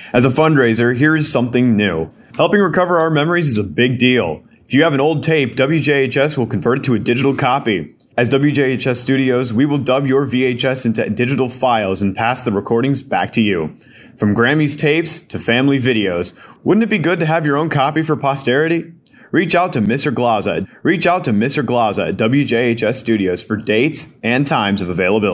As a fundraiser, here is something new. Helping recover our memories is a big deal. If you have an old tape, WJHS will convert it to a digital copy. As WJHS Studios, we will dub your VHS into digital files and pass the recordings back to you. From Grammy's tapes to family videos, wouldn't it be good to have your own copy for posterity? Reach out to Mr. Glaza at WJHS Studios for dates and times of availability.